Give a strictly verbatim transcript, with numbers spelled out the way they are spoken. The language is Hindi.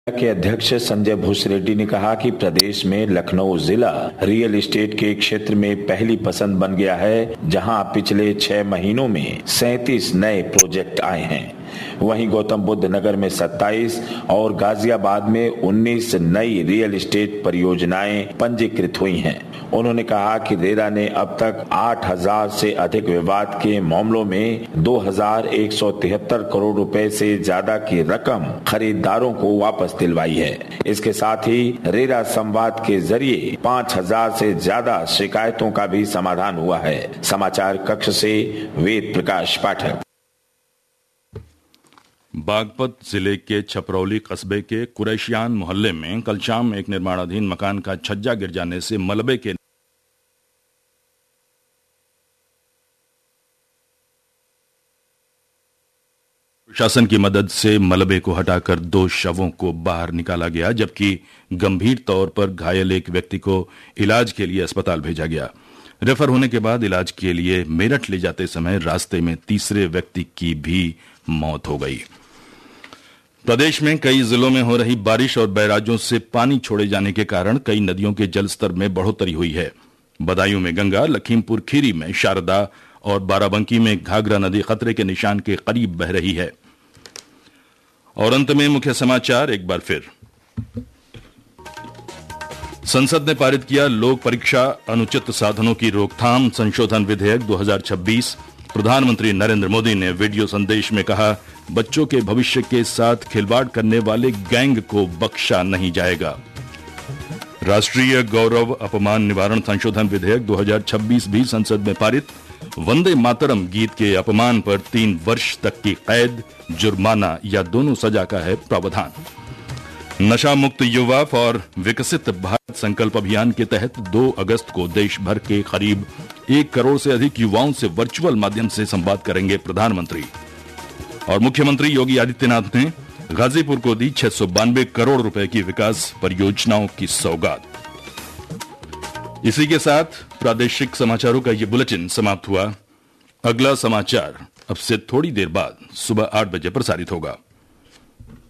के अध्यक्ष संजय भूसरेड्डी ने कहा कि प्रदेश में लखनऊ जिला रियल एस्टेट के क्षेत्र में पहली पसंद बन गया है, जहां पिछले छह महीनों में सैंतीस नए प्रोजेक्ट आए हैं। वहीं गौतम बुद्ध नगर में सत्ताईस और गाजियाबाद में उन्नीस नई रियल एस्टेट परियोजनाएं पंजीकृत हुई हैं। उन्होंने कहा कि रेरा ने अब तक आठ हज़ार से अधिक विवाद के मामलों में दो हज़ार एक सौ तिहत्तर करोड़ रुपए से ज्यादा की रकम खरीदारों को वापस दिलवाई है। इसके साथ ही रेरा संवाद के जरिए पाँच हज़ार से ज्यादा शिकायतों का भी समाधान हुआ है। समाचार कक्ष से वेद प्रकाश पाठक। बागपत जिले के छपरौली कस्बे के कुरैशियान मोहल्ले में कल शाम एक निर्माणाधीन मकान का छज्जा गिर जाने से मलबे के प्रशासन की मदद से मलबे को हटाकर दो शवों को बाहर निकाला गया, जबकि गंभीर तौर पर घायल एक व्यक्ति को इलाज के लिए अस्पताल भेजा गया। रेफर होने के बाद इलाज के लिए मेरठ ले जाते समय रास्ते में तीसरे व्यक्ति की भी मौत हो गई। प्रदेश में कई जिलों में हो रही बारिश और बैराजों से पानी छोड़े जाने के कारण कई नदियों के जलस्तर में बढ़ोतरी हुई है। बदायूं में गंगा, लखीमपुर खीरी में शारदा और बाराबंकी में घाघरा नदी खतरे के निशान के करीब बह रही है। और अंत में मुख्य समाचार एक बार फिर। संसद ने पारित किया लोक परीक्षा अनुचित साधनों की रोकथाम संशोधन विधेयक दो हज़ार छब्बीस। प्रधानमंत्री नरेंद्र मोदी ने वीडियो संदेश में कहा, बच्चों के भविष्य के साथ खिलवाड़ करने वाले गैंग को बख्शा नहीं जाएगा। राष्ट्रीय गौरव अपमान निवारण संशोधन विधेयक दो हज़ार छब्बीस भी संसद में पारित। वंदे मातरम गीत के अपमान पर तीन वर्ष तक की कैद, जुर्माना या दोनों सजा का है प्रावधान। नशा मुक्त युवा फॉर विकसित भारत संकल्प अभियान के तहत दो अगस्त को देश भर के करीब एक करोड़ से अधिक युवाओं से वर्चुअल माध्यम से संवाद करेंगे प्रधानमंत्री। और मुख्यमंत्री योगी आदित्यनाथ ने गाजीपुर को दी छह सौ बानवे करोड़ रुपए की विकास परियोजनाओं की सौगात। इसी के साथ प्रादेशिक समाचारों का ये बुलेटिन समाप्त हुआ। अगला समाचार अब से थोड़ी देर बाद सुबह आठ बजे प्रसारित होगा।